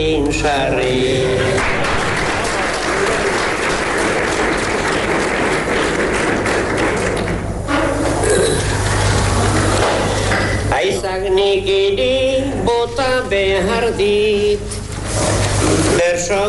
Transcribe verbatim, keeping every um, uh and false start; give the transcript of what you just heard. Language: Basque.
Sarri. Aizak nik iri bota behar dit, berso